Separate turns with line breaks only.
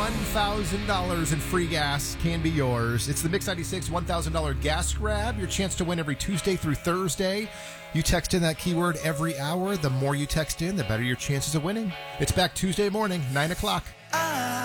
$1,000 in free gas can be yours. It's the Mix 96 $1,000 gas grab. Your chance to win every Tuesday through Thursday. You text in that keyword every hour. The more you text in, the better your chances of winning. It's back Tuesday morning, 9 o'clock.